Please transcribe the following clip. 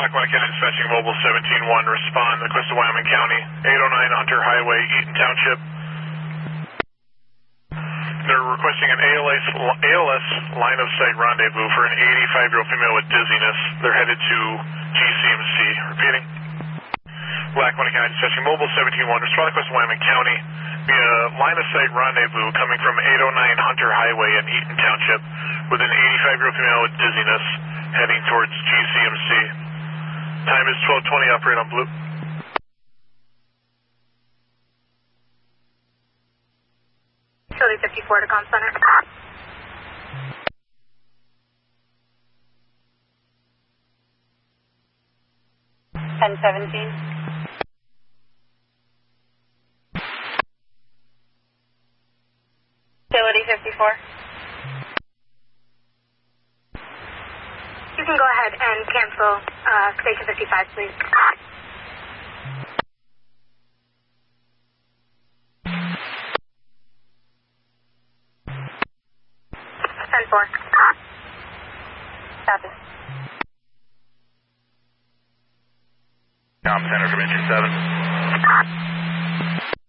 Lackawanna County Dispatching Mobile 17-1, respond, Cuesta, Wyoming County, 809 Hunter Highway, Eaton Township. They're requesting an ALS line of sight rendezvous for an 85-year-old female with dizziness. They're headed to GCMC. Repeating. Lackawanna County Dispatching Mobile 17-1, respond, Cuesta, Wyoming County, via line of sight rendezvous coming from 809 Hunter Highway in Eaton Township with an 85-year-old female with dizziness heading towards GCMC. Time is 12:20, operate on blue. Charlie 54 to Comm Center. $1017. Utility 54. You can go ahead and cancel Station 55, please. 10-4. Copy. Comm Center from Engine 7.